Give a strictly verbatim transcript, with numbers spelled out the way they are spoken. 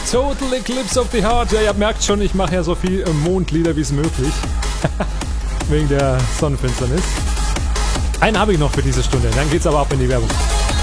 Total Eclipse of the Heart. Ja, ihr merkt schon, ich mache ja so viel Mondlieder wie es möglich. Wegen der Sonnenfinsternis. Einen habe ich noch für diese Stunde, dann geht's aber ab in die Werbung.